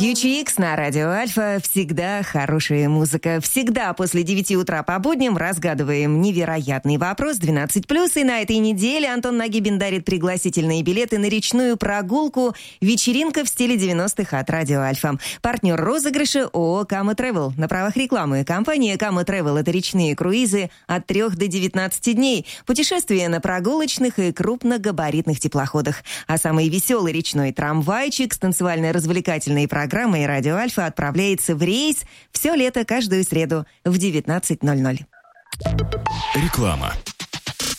Future X на Радио Альфа. Всегда хорошая музыка. Всегда после 9 утра по будням разгадываем невероятный вопрос 12+. И на этой неделе Антон Нагибин дарит пригласительные билеты на речную прогулку «Вечеринка в стиле 90-х» от Радио Альфа. Партнер розыгрыша ООО «Кама Travel». На правах рекламы компания «Кама Travel» — это речные круизы от 3 до 19 дней. Путешествия на прогулочных и крупногабаритных теплоходах. А самый веселый речной трамвайчик с танцевально-развлекательной программой «Радио Альфа» отправляется в рейс все лето каждую среду в 19:00. Реклама.